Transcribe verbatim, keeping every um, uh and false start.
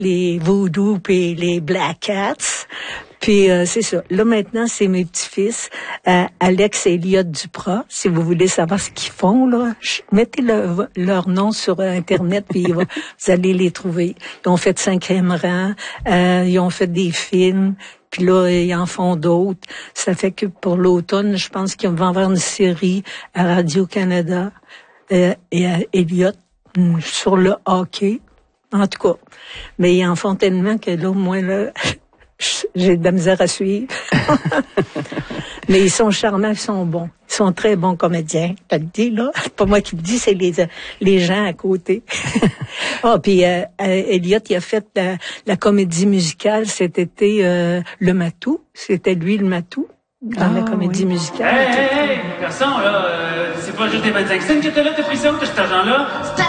les Voodoo puis les Black Cats. Puis euh, c'est ça. Là maintenant, c'est mes petits-fils, euh, Alex et Elliot Duprat. Si vous voulez savoir ce qu'ils font, là, mettez le, leur nom sur Internet, puis vous allez les trouver. Ils ont fait cinquième rang, euh, ils ont fait des films, puis là, ils en font d'autres. Ça fait que pour l'automne, je pense qu'ils vont avoir une série à Radio-Canada euh, et à Elliot sur le hockey. En tout cas. Mais ils en font tellement que là, moi, là... j'ai de la misère à suivre. Mais ils sont charmants, ils sont bons. Ils sont très bons comédiens. Tu le dis, là. C'est pas moi qui le dis, c'est les, les gens à côté. Ah, puis euh, Elliot, il a fait la, la comédie musicale cet été, euh, Le Matou. C'était lui, le Matou, dans ah, la comédie oui. musicale. Hé, hé, hé, garçon, là, euh, c'est pas juste des vingt-cinq cents que t'as là, t'as pris ça, t'as cet argent-là?